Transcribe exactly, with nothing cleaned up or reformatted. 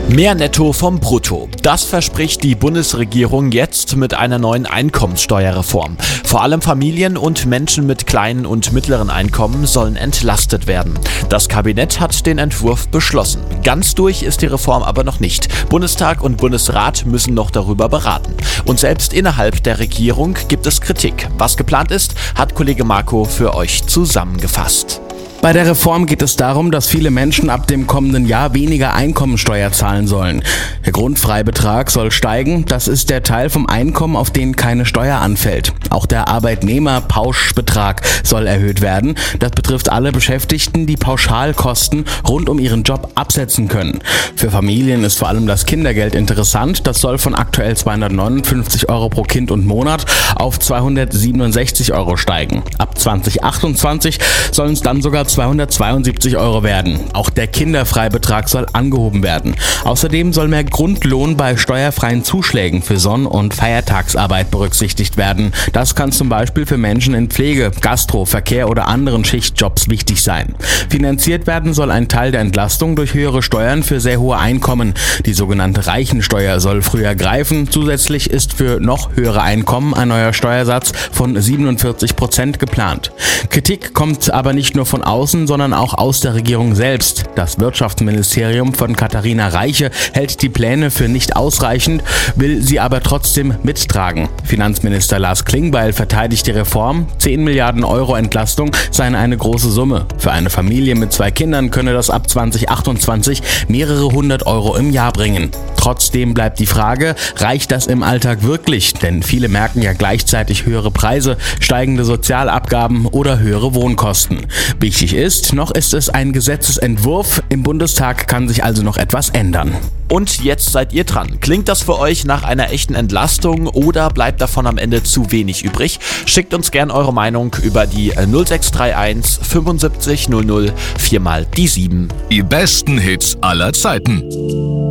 Mehr Netto vom Brutto. Das verspricht die Bundesregierung jetzt mit einer neuen Einkommenssteuerreform. Vor allem Familien und Menschen mit kleinen und mittleren Einkommen sollen entlastet werden. Das Kabinett hat den Entwurf beschlossen. Ganz durch ist die Reform aber noch nicht. Bundestag und Bundesrat müssen noch darüber beraten. Und selbst innerhalb der Regierung gibt es Kritik. Was geplant ist, hat Kollege Marco für euch zusammengefasst. Bei der Reform geht es darum, dass viele Menschen ab dem kommenden Jahr weniger Einkommensteuer zahlen sollen. Der Grundfreibetrag soll steigen, das ist der Teil vom Einkommen, auf den keine Steuer anfällt. Auch der Arbeitnehmerpauschbetrag soll erhöht werden. Das betrifft alle Beschäftigten, die Pauschalkosten rund um ihren Job absetzen können. Für Familien ist vor allem das Kindergeld interessant. Das soll von aktuell zweihundertneunundfünfzig Euro pro Kind und Monat auf zweihundertsiebenundsechzig Euro steigen. Ab zwanzig achtundzwanzig sollen es dann sogar zweihundertzweiundsiebzig Euro werden. Auch der Kinderfreibetrag soll angehoben werden. Außerdem soll mehr Grundlohn bei steuerfreien Zuschlägen für Sonn- und Feiertagsarbeit berücksichtigt werden. Das kann zum Beispiel für Menschen in Pflege, Gastro, Verkehr oder anderen Schichtjobs wichtig sein. Finanziert werden soll ein Teil der Entlastung durch höhere Steuern für sehr hohe Einkommen. Die sogenannte Reichensteuer soll früher greifen. Zusätzlich ist für noch höhere Einkommen ein neuer Steuersatz von siebenundvierzig Prozent geplant. Kritik kommt aber nicht nur von außen, sondern auch aus der Regierung selbst. Das Wirtschaftsministerium von Katharina Reiche hält die Pläne für nicht ausreichend, will sie aber trotzdem mittragen. Finanzminister Lars Klingbeil verteidigt die Reform. zehn Milliarden Euro Entlastung seien eine große Summe. Für eine Familie mit zwei Kindern könne das ab zwanzig achtundzwanzig mehrere hundert Euro im Jahr bringen. Trotzdem bleibt die Frage, reicht das im Alltag wirklich? Denn viele merken ja gleichzeitig höhere Preise, steigende Sozialabgaben oder höhere Wohnkosten. Wichtig ist, noch ist es ein Gesetzesentwurf. Im Bundestag kann sich also noch etwas ändern. Und jetzt seid ihr dran. Klingt das für euch nach einer echten Entlastung oder bleibt davon am Ende zu wenig übrig? Schickt uns gern eure Meinung über die null sechs drei eins fünfundsiebzig null null vier mal die sieben. Die besten Hits aller Zeiten.